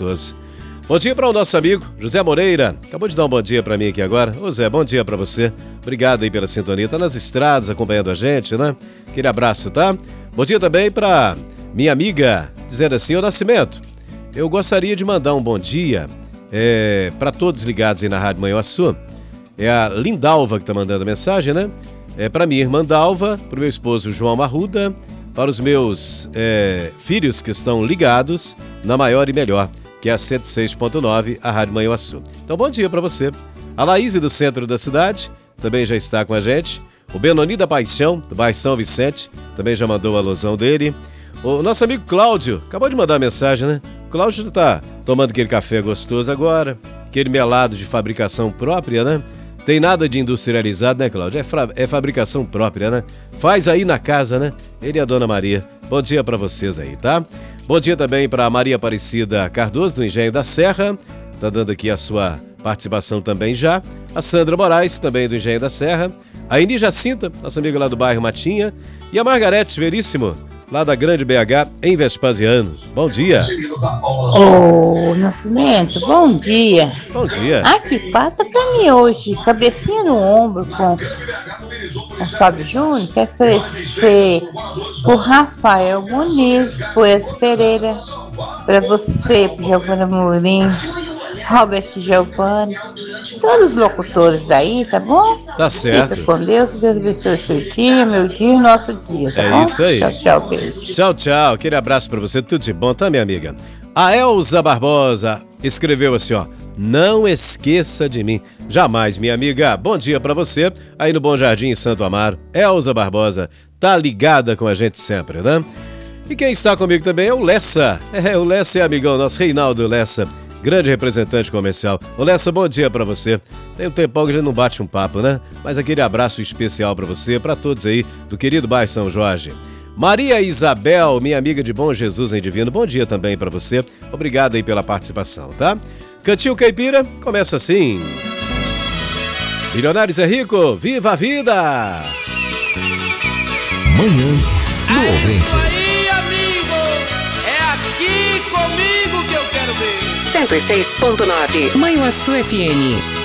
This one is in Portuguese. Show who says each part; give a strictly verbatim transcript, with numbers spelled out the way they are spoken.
Speaker 1: gostoso. Bom dia para o nosso amigo José Moreira. Acabou de dar um bom dia para mim aqui agora. Ô Zé, bom dia para você. Obrigado aí pela sintonia. Tá nas estradas acompanhando a gente, né? Aquele abraço, tá? Bom dia também para minha amiga, dizendo assim: ô Nascimento, eu gostaria de mandar um bom dia é, para todos ligados aí na Rádio Manhuaçu. É a Lindalva que tá mandando mensagem, né? É para minha irmã Dalva, para o meu esposo João Marruda, para os meus é, filhos que estão ligados na Maior e Melhor, que é a cento e seis ponto nove, a Rádio Manhuaçu. Então, bom dia para você. A Laís do centro da cidade também já está com a gente. O Benoni da Paixão, do bairro São Vicente, também já mandou a alusão dele. O nosso amigo Cláudio acabou de mandar a mensagem, né? O Cláudio está tomando aquele café gostoso agora, aquele melado de fabricação própria, né? Tem nada de industrializado, né, Cláudio? É, fra- é fabricação própria, né? Faz aí na casa, né? Ele e a Dona Maria. Bom dia para vocês aí, tá? Bom dia também para Maria Aparecida Cardoso, do Engenho da Serra. Tá dando aqui a sua participação também já. A Sandra Moraes, também do Engenho da Serra. A Eni Jacinta, nossa amiga lá do bairro Matinha. E a Margarete Veríssimo, lá da Grande B H, em Vespasiano. Bom dia.
Speaker 2: Ô, Nascimento, bom dia.
Speaker 1: Bom dia.
Speaker 2: Aqui, passa pra mim hoje, cabecinha no ombro com, com o Fábio Júnior, quer crescer por Rafael Muniz, Poes Pereira, pra você, pro Giovana Mourinho, Robert Giovanni, todos os locutores aí, tá bom?
Speaker 1: Tá certo.
Speaker 2: Fica com Deus, Deus abençoe o seu dia, meu dia e nosso dia, tá
Speaker 1: É
Speaker 2: bom?
Speaker 1: isso aí.
Speaker 2: Tchau, tchau, beijo.
Speaker 1: Tchau, tchau. Aquele abraço pra você, tudo de bom, tá, minha amiga? A Elza Barbosa escreveu assim, ó: não esqueça de mim. Jamais, minha amiga. Bom dia pra você, aí no Bom Jardim, em Santo Amaro. Elza Barbosa, tá ligada com a gente sempre, né? E quem está comigo também é o Lessa. É, o Lessa é amigão nosso, Reinaldo Lessa, grande representante comercial. Ô Lessa, bom dia pra você. Tem um tempão que a gente não bate um papo, né? Mas aquele abraço especial pra você, pra todos aí do querido bairro São Jorge. Maria Isabel, minha amiga de Bom Jesus em Divino, bom dia também pra você. Obrigado aí pela participação, tá? Cantinho Caipira começa assim. Milionários é rico, viva a vida!
Speaker 3: Manhã do Ouvinte.
Speaker 4: Aí, amigo, é aqui comigo que eu quero ver.
Speaker 5: cento e seis ponto nove Manhuaçu F M.